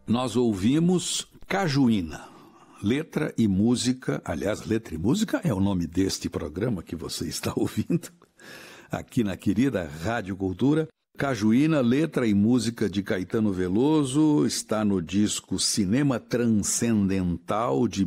nós ouvimos Cajuína, letra e música, aliás, letra e música é o nome deste programa que você está ouvindo, aqui na querida Rádio Cultura. Cajuína, letra e música de Caetano Veloso, está no disco Cinema Transcendental de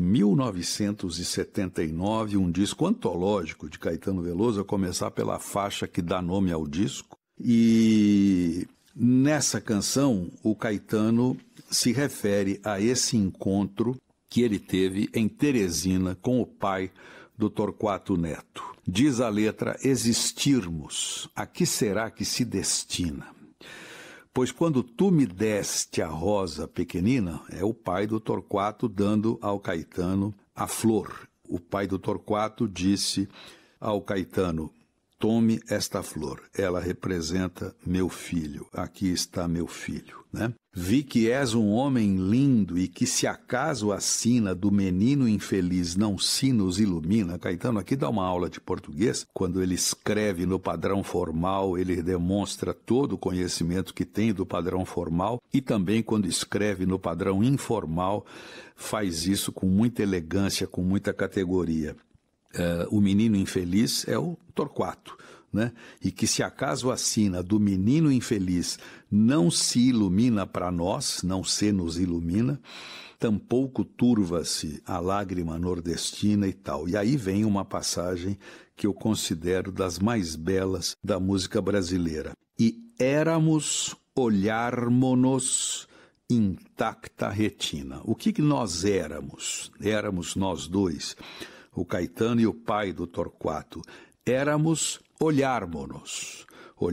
1979, um disco antológico de Caetano Veloso, a começar pela faixa que dá nome ao disco. E nessa canção, o Caetano se refere a esse encontro que ele teve em Teresina com o pai do Torquato Neto. Diz a letra: existirmos, a que será que se destina? Pois quando tu me deste a rosa pequenina, é o pai do Torquato dando ao Caetano a flor. O pai do Torquato disse ao Caetano: tome esta flor, ela representa meu filho, aqui está meu filho, né? Vi que és um homem lindo e que se acaso a sina do menino infeliz não se nos ilumina. Caetano aqui dá uma aula de português, quando ele escreve no padrão formal, ele demonstra todo o conhecimento que tem do padrão formal, e também quando escreve no padrão informal, faz isso com muita elegância, com muita categoria. O menino infeliz é o Torquato, né? E que se acaso a sina do menino infeliz não se ilumina para nós, não se nos ilumina, tampouco turva-se a lágrima nordestina e tal. E aí vem uma passagem que eu considero das mais belas da música brasileira. E éramos olharmo-nos intacta retina. O que nós éramos? Éramos nós dois, o Caetano e o pai do Torquato. Éramos olharmo-nos,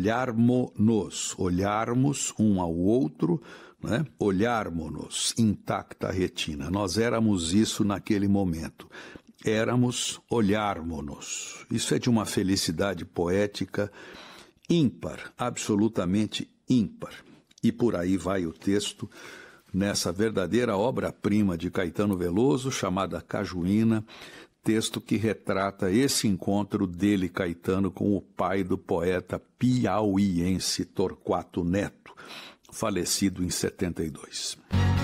olharmos um ao outro, né? Olharmo-nos intacta retina. Nós éramos isso naquele momento. Éramos olharmo-nos. Isso é de uma felicidade poética ímpar, absolutamente ímpar. E por aí vai o texto, nessa verdadeira obra-prima de Caetano Veloso, chamada Cajuína, texto que retrata esse encontro dele, Caetano, com o pai do poeta piauiense Torquato Neto, falecido em 72.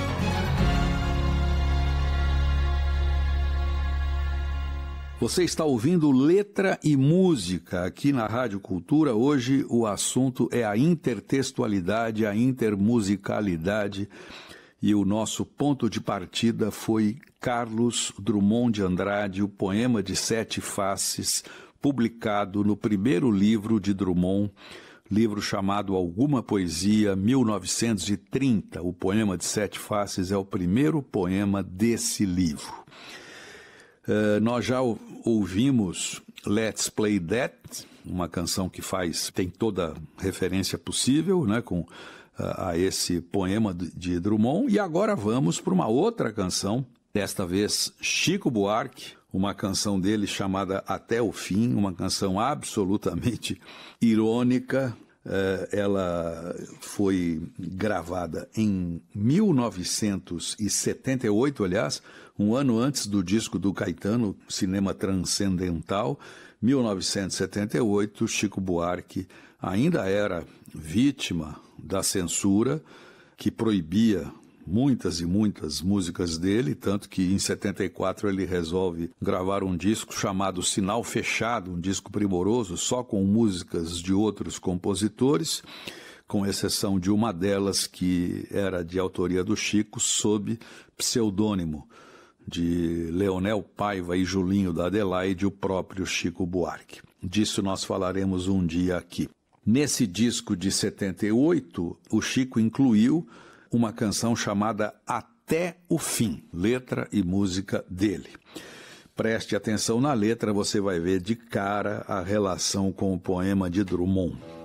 Você está ouvindo Letra e Música aqui na Rádio Cultura. Hoje o assunto é a intertextualidade, a intermusicalidade, e o nosso ponto de partida foi Carlos Drummond de Andrade, o poema de 7 faces, publicado no primeiro livro de Drummond, livro chamado Alguma Poesia, 1930. O poema de 7 faces é o primeiro poema desse livro. Nós já ouvimos Let's Play That, uma canção que tem toda referência possível, né, a esse poema de Drummond. E agora vamos para uma outra canção, desta vez Chico Buarque, uma canção dele chamada Até o Fim, uma canção absolutamente irônica. Ela foi gravada em 1978, aliás, um ano antes do disco do Caetano, Cinema Transcendental. 1978, Chico Buarque ainda era vítima da censura, que proibia muitas e muitas músicas dele, tanto que em 74 ele resolve gravar um disco chamado Sinal Fechado, um disco primoroso, só com músicas de outros compositores, com exceção de uma delas que era de autoria do Chico, sob pseudônimo de Leonel Paiva e Julinho da Adelaide, o próprio Chico Buarque. Disso nós falaremos um dia aqui. Nesse disco de 78, o Chico incluiu uma canção chamada Até o Fim, letra e música dele. Preste atenção na letra, você vai ver de cara a relação com o poema de Drummond.